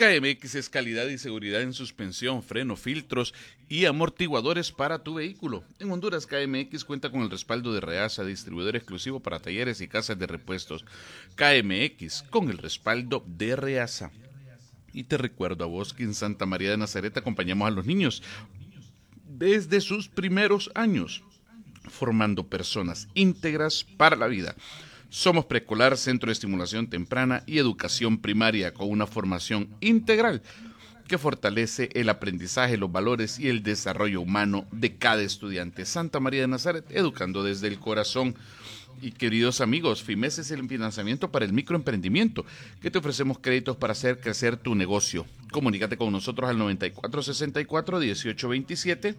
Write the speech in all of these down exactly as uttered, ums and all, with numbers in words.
K M X es calidad y seguridad en suspensión, freno, filtros y amortiguadores para tu vehículo. En Honduras, K M X cuenta con el respaldo de Reasa, distribuidor exclusivo para talleres y casas de repuestos. K M X con el respaldo de Reasa. Y te recuerdo a vos que en Santa María de Nazaret acompañamos a los niños desde sus primeros años, formando personas íntegras para la vida. Somos preescolar, centro de estimulación temprana y educación primaria con una formación integral que fortalece el aprendizaje, los valores y el desarrollo humano de cada estudiante. Santa María de Nazaret, educando desde el corazón. Y queridos amigos, FIMES es el financiamiento para el microemprendimiento, que te ofrecemos créditos para hacer crecer tu negocio. Comunícate con nosotros al noventa y cuatro sesenta y cuatro dieciocho veintisiete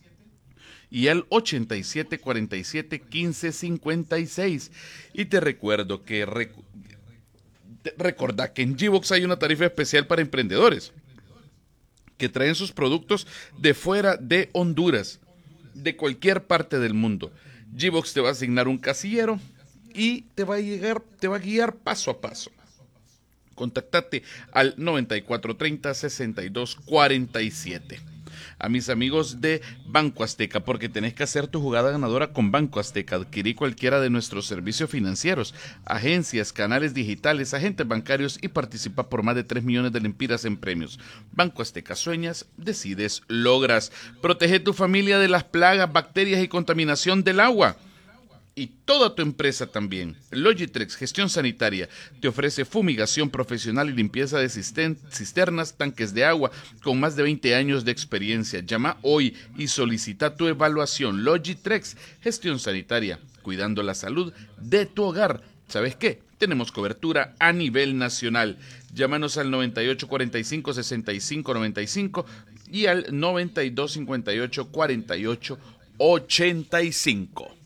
y al ochenta y siete cuarenta y siete quince cincuenta y seis. Y te recuerdo que rec te recordá que en G-Box hay una tarifa especial para emprendedores que traen sus productos de fuera de Honduras, de cualquier parte del mundo. G-Box te va a asignar un casillero y te va a llegar, te va a guiar paso a paso. Contactate al noventa y cuatro treinta sesenta y dos cuarenta y siete. A mis amigos de Banco Azteca, porque tenés que hacer tu jugada ganadora con Banco Azteca. Adquirí cualquiera de nuestros servicios financieros, agencias, canales digitales, agentes bancarios y participa por más de tres millones de lempiras en premios. Banco Azteca, sueñas, decides, logras. Protege tu familia de las plagas, bacterias y contaminación del agua. Y toda tu empresa también. Logitrex Gestión Sanitaria te ofrece fumigación profesional y limpieza de cisternas, tanques de agua con más de veinte años de experiencia. Llama hoy y solicita tu evaluación. Logitrex Gestión Sanitaria, cuidando la salud de tu hogar. ¿Sabes qué? Tenemos cobertura a nivel nacional. Llámanos al noventa y ocho cuarenta y cinco sesenta y cinco noventa y cinco y al noventa y dos cincuenta y ocho cuarenta y ocho ochenta y cinco.